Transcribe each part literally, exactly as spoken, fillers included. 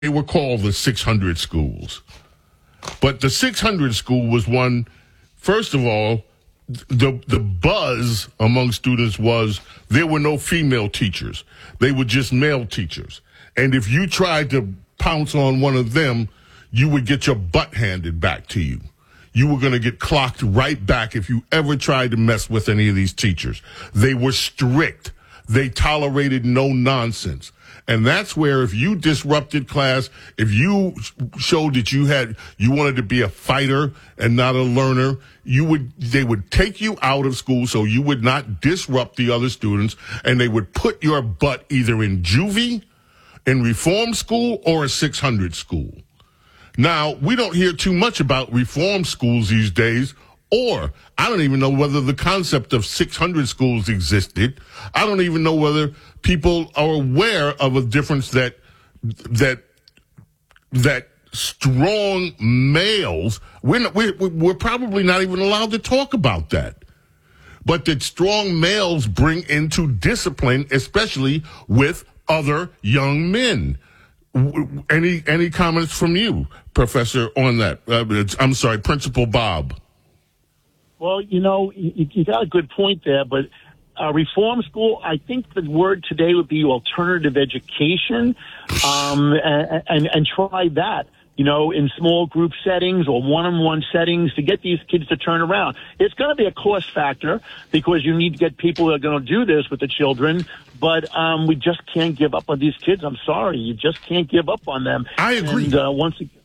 they were called the six hundred schools. But the six hundred school was one, first of all, the the buzz among students was there were no female teachers. They were just male teachers. And if you tried to pounce on one of them, you would get your butt handed back to you. You were going to get clocked right back if you ever tried to mess with any of these teachers. They were strict. They tolerated no nonsense. And that's where if you disrupted class, if you showed that you had, you wanted to be a fighter and not a learner, you would, they would take you out of school so you would not disrupt the other students, and they would put your butt either in juvie, in reform school, or a six hundred school. Now, we don't hear too much about reform schools these days, or I don't even know whether the concept of six hundred schools existed. I don't even know whether people are aware of a difference that that that strong males, we're, not, we're, we're probably not even allowed to talk about that, but that strong males bring into discipline, especially with other young men. Any any comments from you, Professor, on that? Uh, I'm sorry, Principal Bob. Well, you know, you, you got a good point there, but uh, reform school, I think the word today would be alternative education, um, and, and, and try that, you know, in small group settings or one-on-one settings to get these kids to turn around. It's going to be a cost factor because you need to get people that are going to do this with the children, but um, we just can't give up on these kids. I'm sorry. You just can't give up on them. I agree. And, uh, once again,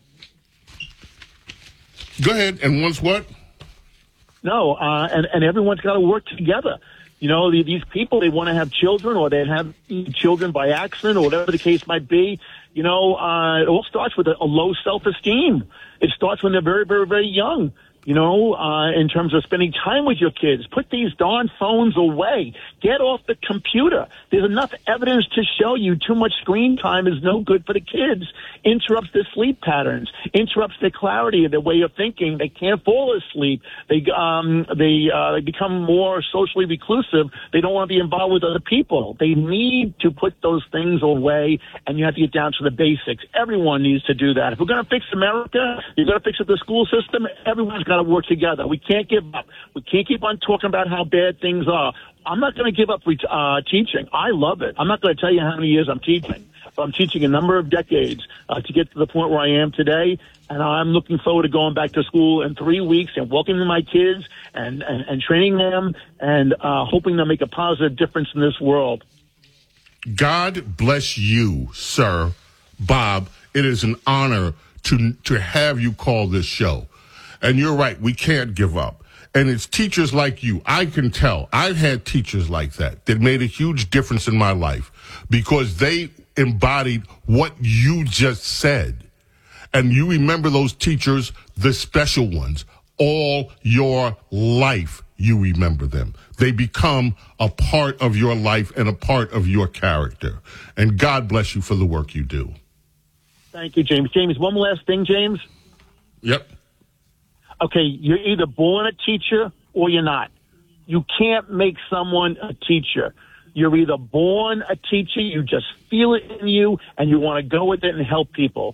Go ahead. And once what? No, uh, and, and everyone's got to work together. You know, the, these people, they want to have children or they have children by accident or whatever the case might be. You know, uh, it all starts with a, a low self-esteem. It starts when they're very, very, very young. You know, uh, in terms of spending time with your kids. Put these darn phones away. Get off the computer. There's enough evidence to show you too much screen time is no good for the kids. Interrupts their sleep patterns. Interrupts their clarity, their way of thinking. They can't fall asleep. They um they uh, they become more socially reclusive. They don't want to be involved with other people. They need to put those things away, and you have to get down to the basics. Everyone needs to do that. If we're going to fix America, you're going to fix it the school system. Everyone's got to work together. We can't give up. We can't keep on talking about how bad things are. I'm not going to give up uh, teaching. I love it. I'm not going to tell you how many years I'm teaching, but I'm teaching a number of decades uh, to get to the point where I am today. And I'm looking forward to going back to school in three weeks and welcoming my kids and, and, and training them and uh, hoping they'll make a positive difference in this world. God bless you, sir. Bob, it is an honor to to have you call this show. And you're right, we can't give up. And it's teachers like you. I can tell. I've had teachers like that that made a huge difference in my life because they embodied what you just said. And you remember those teachers, the special ones, all your life. You remember them. They become a part of your life and a part of your character. And God bless you for the work you do. Thank you, James. James, one last thing, James. Yep. Okay, you're either born a teacher or you're not. You can't make someone a teacher. You're either born a teacher, you just feel it in you, and you want to go with it and help people.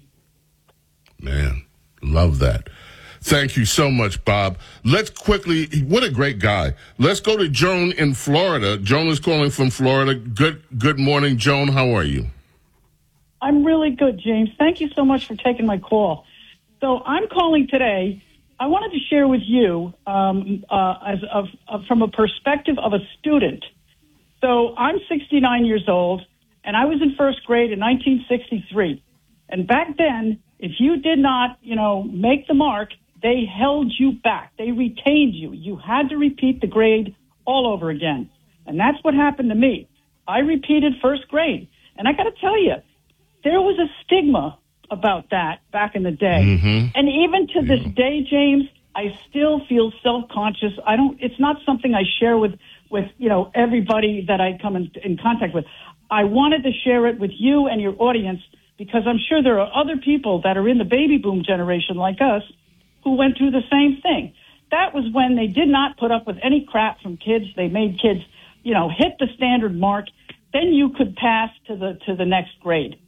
Man, love that. Thank you so much, Bob. Let's quickly, what a great guy. Let's go to Joan in Florida. Joan is calling from Florida. Good, good morning, Joan. How are you? I'm really good, James. Thank you so much for taking my call. So I'm calling today. I wanted to share with you um, uh, as of, of, from a perspective of a student. So I'm sixty-nine years old, and I was in first grade in nineteen sixty-three. And back then, if you did not, you know, make the mark, they held you back. They retained you. You had to repeat the grade all over again. And that's what happened to me. I repeated first grade. And I got to tell you, there was a stigma about that back in the day. Mm-hmm. And even to yeah. this day, James, I still feel self-conscious. I don't, it's not something I share with, with, you know, everybody that I come in, in contact with. I wanted to share it with you and your audience because I'm sure there are other people that are in the baby boom generation like us who went through the same thing. That was when they did not put up with any crap from kids. They made kids, you know, hit the standard mark. Then you could pass to the, to the next grade.